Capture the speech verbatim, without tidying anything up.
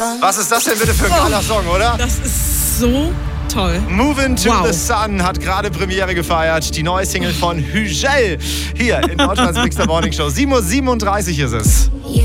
Was ist das denn bitte für ein Oh. geiler Song, oder? Das ist so toll. Move Into Wow. the Sun hat gerade Premiere gefeiert. Die neue Single von Hügel hier in Deutschlands Mix der Morning Show. sieben Uhr siebenunddreißig ist es.